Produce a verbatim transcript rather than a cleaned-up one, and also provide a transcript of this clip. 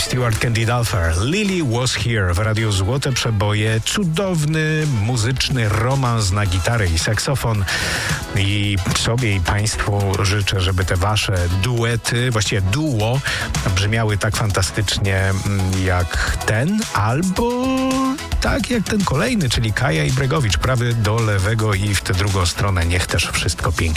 Stewart, Candy Dulfer. Lily Was Here w Radiu Złote Przeboje. Cudowny, muzyczny romans na gitarę i saksofon. I sobie i Państwu życzę, żeby te Wasze duety, właściwie duo, brzmiały tak fantastycznie jak ten, albo tak jak ten kolejny, czyli Kaja i Bregowicz, prawy do lewego i w tę drugą stronę. Niech też wszystko pięknie